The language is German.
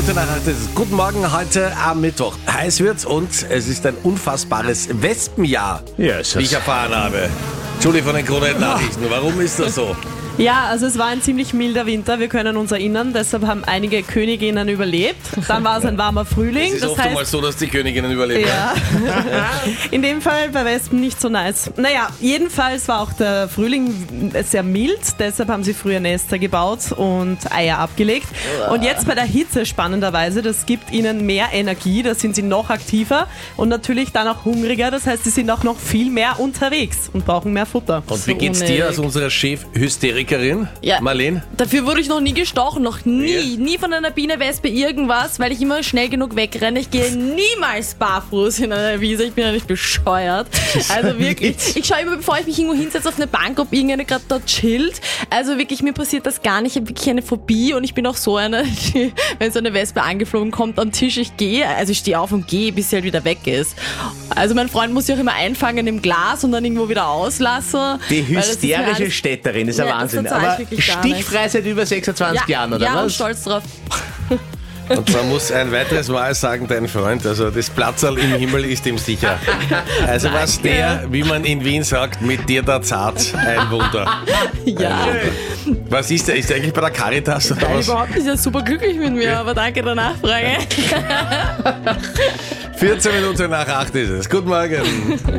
Minuten nach 8 ist es. Guten Morgen, heute am Mittwoch. Heiß wird's und es ist ein unfassbares Wespenjahr, Yes. wie ich erfahren habe. Julie von den Krone-Nachrichten, warum ist das so? Ja, also es war ein ziemlich milder Winter, wir können uns erinnern, deshalb haben einige Königinnen überlebt. Dann war es ein warmer Frühling. Es ist oft mal so, dass die Königinnen überleben. Ja. In dem Fall bei Wespen nicht so nice. Naja, jedenfalls war auch der Frühling sehr mild, deshalb haben sie früher Nester gebaut und Eier abgelegt. Und jetzt bei der Hitze spannenderweise, das gibt ihnen mehr Energie, da sind sie noch aktiver und natürlich dann auch hungriger, das heißt, sie sind auch noch viel mehr unterwegs und brauchen mehr Futter. Und wie geht's dir als unsere Chef-Hysterikerin, Ja. Marlene? Dafür wurde ich noch nie gestochen, noch nie. Nie von einer Biene, Wespe, irgendwas, weil ich immer schnell genug wegrenne. Ich gehe niemals barfuß in einer Wiese, ich bin ja nicht bescheuert. Also wirklich, ich schaue immer, bevor ich mich irgendwo hinsetze auf eine Bank, ob irgendeine gerade dort chillt. Also wirklich, mir passiert das gar nicht. Ich habe wirklich eine Phobie und ich bin auch so eine, die, wenn so eine Wespe angeflogen kommt am Tisch, ich stehe auf und gehe, bis sie halt wieder weg ist. Also mein Freund muss sie auch immer einfangen im Glas und dann irgendwo wieder auslassen. Die weil das ist mir hysterische alles- Städterin ist ja Ja, Wahnsinn. das verzeih ich Aber wirklich gar nicht. stichfrei seit über 26 Jahren, oder ja, und was? stolz drauf. Und man muss ein weiteres Mal sagen, dein Freund, also das Platzerl im Himmel ist ihm sicher. Also was der, wie man in Wien sagt, mit dir da zart, ein Wunder. Ja. Was ist der? Ist der eigentlich bei der Caritas oder Nein, was? überhaupt nicht, er ist super glücklich mit mir, aber danke der Nachfrage. 14 Minuten nach 8 ist es. Guten Morgen.